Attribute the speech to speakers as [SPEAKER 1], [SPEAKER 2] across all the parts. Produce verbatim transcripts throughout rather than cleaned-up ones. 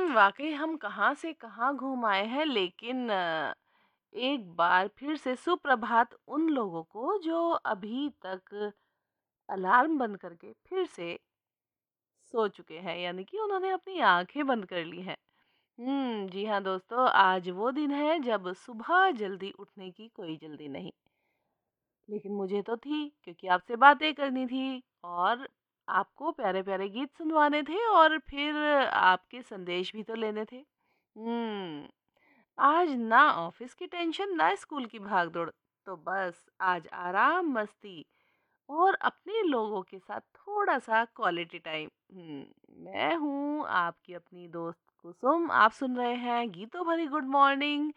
[SPEAKER 1] वाक़ई हम कहाँ से कहाँ घूम आए हैं लेकिन अ, एक बार फिर से सुप्रभात उन लोगों को जो अभी तक अलार्म बंद करके फिर से सो चुके हैं, यानी कि उन्होंने अपनी आँखें बंद कर ली हैं। हुँ, जी हाँ दोस्तों, आज वो दिन है जब सुबह जल्दी उठने की कोई जल्दी नहीं। लेकिन मुझे तो थी, क्योंकि आपसे बातें करनी थी और आपको प्यारे-प्यारे गीत सुनवाने थे और फिर आपके संदेश भी तो लेने थे। हुँ, आज ना ऑफ़िस की टेंशन, ना स्कूल की भाग-दौड़, तो बस आज आराम, मस्ती और अपने लोगों के साथ थोड़ा-सा क्वालिटी टाइम। हुँ, मैं हूँ आपकी अपनी दोस्त कुसुम, आप सुन रहे हैं गीतों भरी गुड मॉर्निंग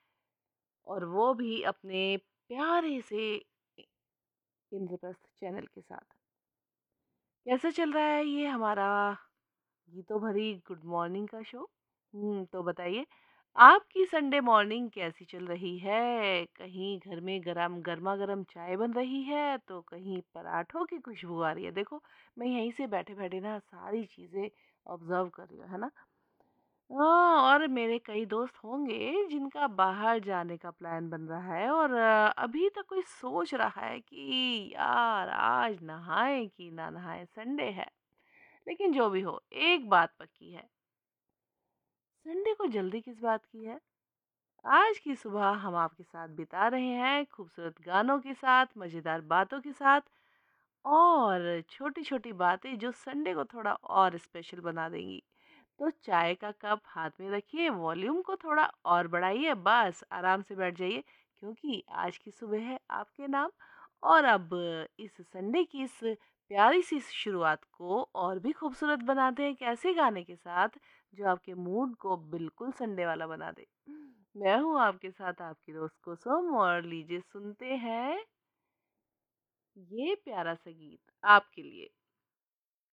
[SPEAKER 1] और वो भी अपने प्यारे से इ इंद्रप्रस्थ चैनल के साथ। कैसा चल रहा है ये हमारा गीतों भरी गुड मॉर्निंग का शो? हुँ, तो बताइए आपकी संडे मॉर्निंग कैसी चल रही है? कहीं घर में गरम गरमा-गरम चाय बन रही है, तो कहीं पराठों की खुशबू आ रही है। देखो, मैं यहीं से बैठे-बैठे ना सारी चीज़ें ऑब्ज़र्व कर रही हूँ, है ना? हाँ, और मेरे कई दोस्त होंगे जिनका बाहर जाने का प्लान बन रहा है और अ, अभी तक कोई सोच रहा है कि यार आज नहाएँ कि ना नहाएँ, संडे है। लेकिन जो भी हो, एक बात पक्की है, संडे को जल्दी किस बात की है? आज की सुबह हम आपके साथ बिता रहे हैं खूबसूरत गानों के साथ, मज़ेदार बातों के साथ और छोटी-छोटी बातें जो संडे को थोड़ा और स्पेशल बना देंगी। तो चाय का कप हाथ में रखिए, वॉल्यूम को थोड़ा और बढ़ाइए, बस आराम से बैठ जाइए क्योंकि आज की सुबह है आपके नाम। और अब इस संडे की इस प्यारी सी शुरुआत को और भी खूबसूरत बनाते हैं कैसे गाने के साथ जो आपके मूड को बिल्कुल संडे वाला बना दे। मैं हूँ आपके साथ आपकी दोस्त कुसुम और लीजिए सुनते हैं ये प्यारा सा गीत आपके लिए।